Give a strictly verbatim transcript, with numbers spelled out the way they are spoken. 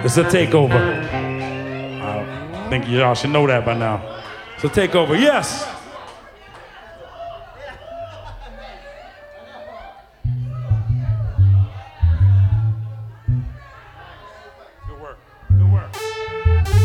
It's a takeover. I think y'all should know that by now. It's a takeover. Yes.